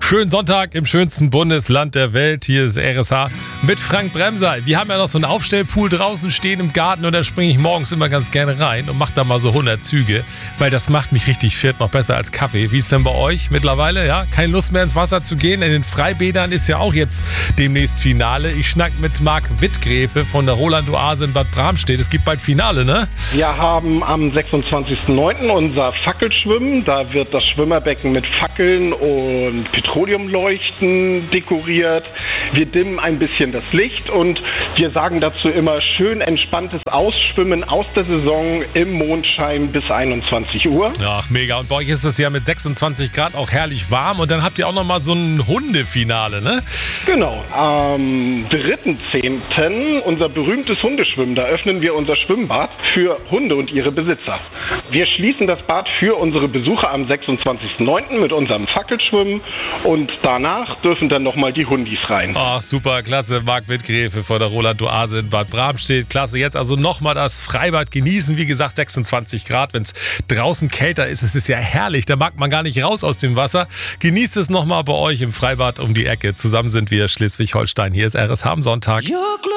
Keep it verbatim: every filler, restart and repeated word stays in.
Schönen Sonntag im schönsten Bundesland der Welt. Hier ist R S H mit Frank Bremser. Wir haben ja noch so einen Aufstellpool draußen stehen im Garten und da springe ich morgens immer ganz gerne rein und mache da mal so hundert Züge, weil das macht mich richtig fit, noch besser als Kaffee. Wie ist denn bei euch mittlerweile? Ja, keine Lust mehr ins Wasser zu gehen. In den Freibädern ist ja auch jetzt demnächst Finale. Ich schnack mit Marc Wittgräfe von der Roland-Oase in Bad Bramstedt. Es gibt bald Finale, ne? Wir haben am sechsundzwanzigsten neunten unser Fackelschwimmen. Da wird das Schwimmerbecken mit Fackeln und Petroleumleuchten dekoriert. Wir dimmen ein bisschen das Licht und wir sagen dazu immer schön entspanntes Ausschwimmen aus der Saison im Mondschein bis einundzwanzig Uhr. Ach, mega. Und bei euch ist es ja mit sechsundzwanzig Grad auch herrlich warm und dann habt ihr auch nochmal so ein Hundefinale, ne? Genau. Am dritten zehnten unser berühmtes Hundeschwimmen. Da öffnen wir unser Schwimmbad für Hunde und ihre Besitzer. Wir schließen das Bad für unsere Besucher am sechsundzwanzigsten neunten mit unserem Fackelschwimmen und danach dürfen dann nochmal die Hundis rein. Ach, super, klasse. Marc Wittgräfe von der Roland-Oase in Bad Bramstedt. Klasse. Jetzt also nochmal das Freibad genießen. Wie gesagt, sechsundzwanzig Grad. Wenn es draußen kälter ist, es ist ja herrlich. Da mag man gar nicht raus aus dem Wasser. Genießt es nochmal bei euch im Freibad um die Ecke. Zusammen sind wir Schleswig-Holstein. Hier ist R S H am Sonntag.